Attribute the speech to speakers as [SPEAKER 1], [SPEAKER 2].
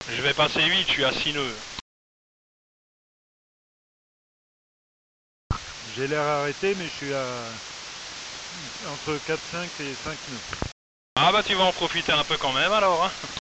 [SPEAKER 1] Je vais passer 8, je suis à 6 nœuds.
[SPEAKER 2] J'ai l'air arrêté, mais je suis à entre 4, 5 et 5 nœuds.
[SPEAKER 1] Ah bah tu vas en profiter un peu quand même alors, hein.